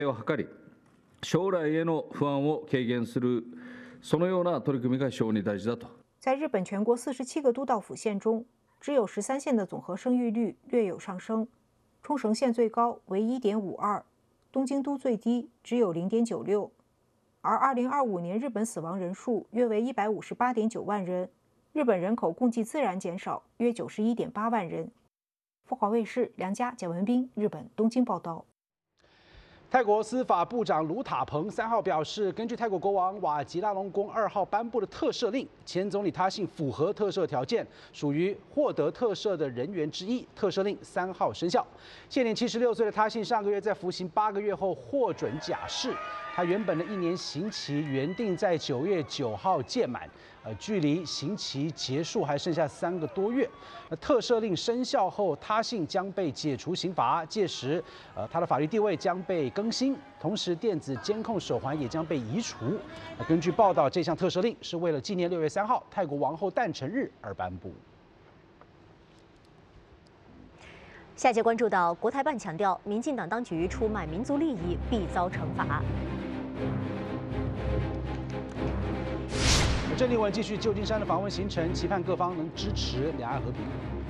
を図り、将来への不安を軽減するそのような取り組みが非常に大事だと。 在日本全国47个都道府县中，只有13县的总和生育率略有上升，冲绳县最高为1.52，东京都最低只有0.96。而2025年日本死亡人数约为158.9万人，日本人口共计自然减少约91.8万人。富华卫视梁家、简文彬，日本东京报道。 泰国司法部长卢塔彭3号表示，根据泰国国王瓦吉拉隆功2号颁布的特赦令，前总理他信符合特赦条件，属于获得特赦的人员之一。特赦令3号生效。现年76岁的他信上个月在服刑8个月后获准假释，他原本的1年刑期原定在9月9号届满。距离刑期结束还剩下3个多月。特赦令生效后，他信将被解除刑罚，届时，他的法律地位将被更新，同时电子监控手环也将被移除。根据报道，这项特赦令是为了纪念6月3号泰国王后诞辰日而颁布。 下节关注到，国台办强调，民进党当局出卖民族利益必遭惩罚。 郑丽文继续旧金山的访问行程，期盼各方能支持两岸和平。